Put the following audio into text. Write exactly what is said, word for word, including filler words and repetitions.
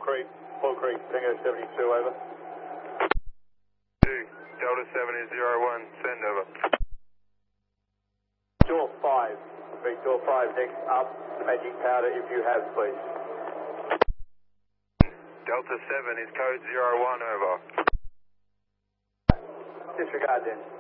Creek, Bull Creek, Tango seventy-two, over. two, Delta seven is zero one, send over. Door five, Victor five, next up, magic powder if you have, please. Delta seven is code zero one, over. Disregard then.